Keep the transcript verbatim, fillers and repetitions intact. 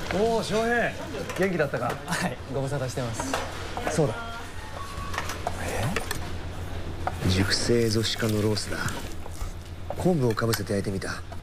おお、翔平、元気だったか。 はい、ご無沙汰してます。 そうだ。 熟成エゾシカのロースだ。昆布をかぶせて焼いてみた。